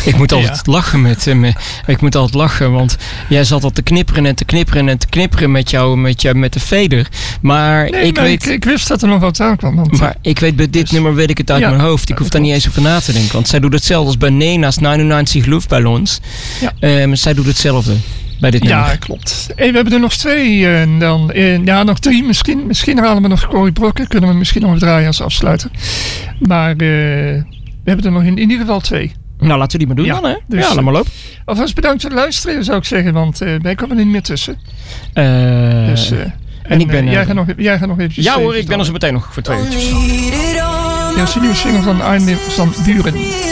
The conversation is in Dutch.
Ik moet altijd lachen ik moet altijd lachen, want jij zat al te knipperen en te knipperen en te knipperen met de fader. Maar ik wist dat er nog wat aan kwam. Maar ik weet bij dit nummer weet ik het uit mijn hoofd. Ik hoef daar niet eens over na te denken. Want zij doet hetzelfde als bij Nena's 99 Luftballons. Ja. Zij doet hetzelfde bij dit nummer. Ja, klopt. Hey, we hebben er nog 2 en dan nog 3. Misschien halen we nog Corrie Brokken. Kunnen we misschien nog draaien als afsluiten. Maar we hebben er nog in ieder geval 2. Nou, laten we die maar doen dan, hè? Dus, laat maar lopen. Alvast bedankt voor het luisteren, zou ik zeggen. Want wij komen er niet meer tussen. En ik ben... jij gaat nog eventjes... Ja hoor, ik ben er zo meteen nog voor 2 uurtjes. Ja, is een nieuwe single van Arne van Buren.